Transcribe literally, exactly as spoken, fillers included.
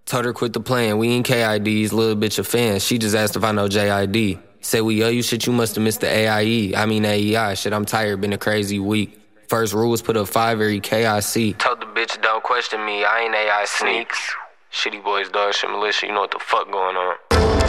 Told her quit the playing. We ain't K I Ds, little bitch a fan. She just asked if I know J I D. Say we owe you shit, you must have missed the A I E. I mean A E I. Shit, I'm tired, been a crazy week. First rule was put up five every K I C. Told the bitch don't question me, I ain't A I sneaks. Shitty boys, dog shit militia, you know what the fuck going on.